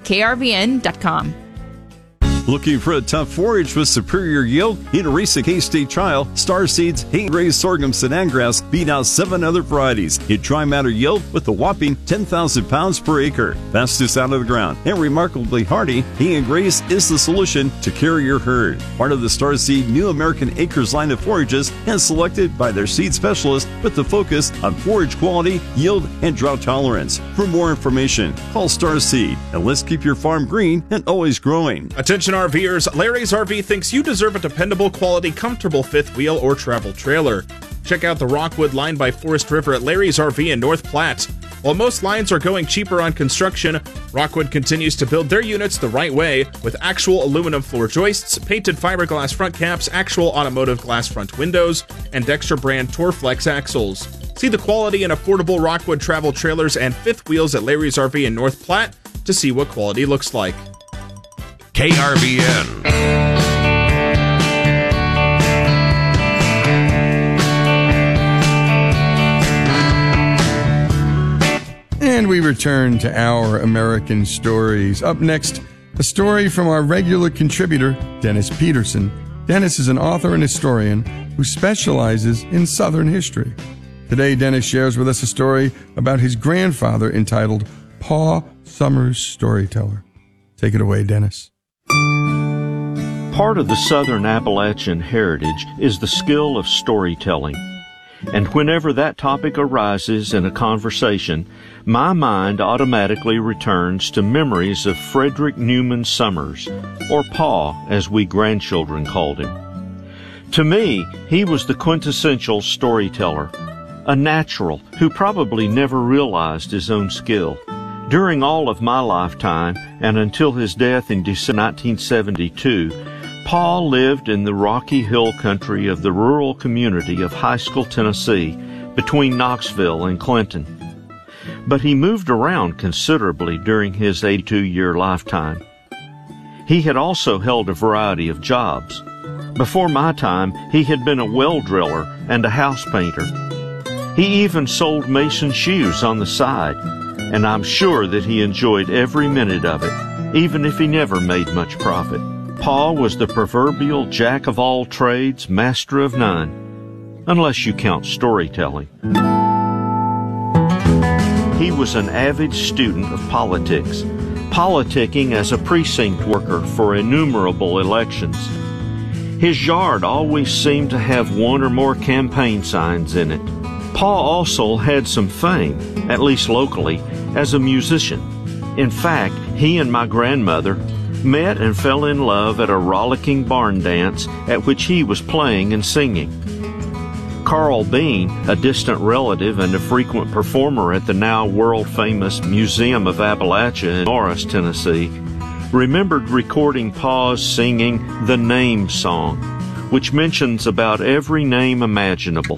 krvn.com. Looking for a tough forage with superior yield? In a recent K-State trial, Star Seeds hay-raised sorghum Sudan grass beat out 7 other varieties in dry matter yield with a whopping 10,000 pounds per acre. Fastest out of the ground and remarkably hardy, Hay and Grace is the solution to carry your herd. Part of the Star Seed New American Acres line of forages and selected by their seed specialist with the focus on forage quality, yield, and drought tolerance. For more information, call Star Seed and let's keep your farm green and always growing. Attention RVers, Larry's RV thinks you deserve a dependable, quality, comfortable fifth wheel or travel trailer. Check out the Rockwood line by Forest River at Larry's RV in North Platte. While most lines are going cheaper on construction, Rockwood continues to build their units the right way with actual aluminum floor joists, painted fiberglass front caps, actual automotive glass front windows, and Dexter brand Torflex axles. See the quality and affordable Rockwood travel trailers and fifth wheels at Larry's RV in North Platte to see what quality looks like. KRVN. And we return to Our American Stories. Up next, a story from our regular contributor, Dennis Peterson. Dennis is an author and historian who specializes in Southern history. Today, Dennis shares with us a story about his grandfather entitled Pa Summers Storyteller. Take it away, Dennis. Part of the Southern Appalachian heritage is the skill of storytelling. And whenever that topic arises in a conversation, my mind automatically returns to memories of Frederick Newman Summers, or Pa, as we grandchildren called him. To me, he was the quintessential storyteller, a natural who probably never realized his own skill. During all of my lifetime, and until his death in December 1972, Pa lived in the rocky hill country of the rural community of Haskell, Tennessee, between Knoxville and Clinton. But he moved around considerably during his 82-year lifetime. He had also held a variety of jobs. Before my time, he had been a well driller and a house painter. He even sold mason shoes on the side, and I'm sure that he enjoyed every minute of it, even if he never made much profit. Pa was the proverbial jack of all trades, master of none, unless you count storytelling. He was an avid student of politics, politicking as a precinct worker for innumerable elections. His yard always seemed to have one or more campaign signs in it. Pa also had some fame, at least locally, as a musician. In fact, he and my grandmother met and fell in love at a rollicking barn dance at which he was playing and singing. Carl Bean, a distant relative and a frequent performer at the now world-famous Museum of Appalachia in Morris, Tennessee, remembered recording Pa's singing the Name Song, which mentions about every name imaginable.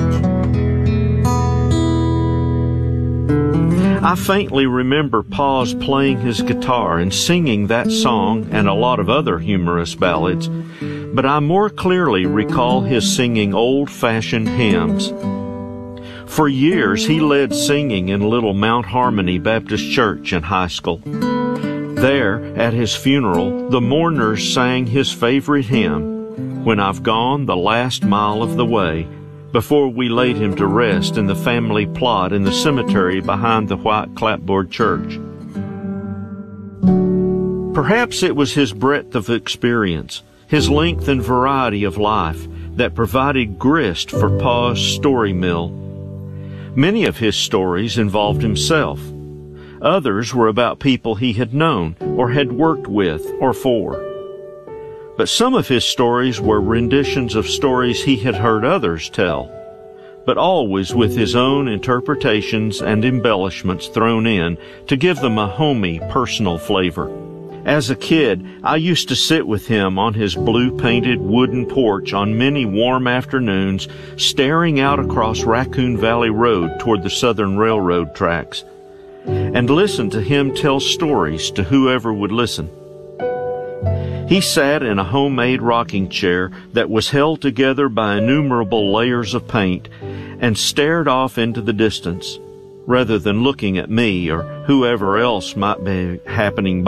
I faintly remember Pa's playing his guitar and singing that song and a lot of other humorous ballads, but I more clearly recall his singing old-fashioned hymns. For years, he led singing in Little Mount Harmony Baptist Church in Haskell. There, at his funeral, the mourners sang his favorite hymn, "When I've Gone the Last Mile of the Way," before we laid him to rest in the family plot in the cemetery behind the white clapboard church. Perhaps it was his breadth of experience, his length and variety of life, that provided grist for Pa's story mill. Many of his stories involved himself. Others were about people he had known or had worked with or for. But some of his stories were renditions of stories he had heard others tell, but always with his own interpretations and embellishments thrown in to give them a homey, personal flavor. As a kid, I used to sit with him on his blue-painted wooden porch on many warm afternoons, staring out across Raccoon Valley Road toward the Southern Railroad tracks, and listen to him tell stories to whoever would listen. He sat in a homemade rocking chair that was held together by innumerable layers of paint and stared off into the distance, rather than looking at me or whoever else might be happening by.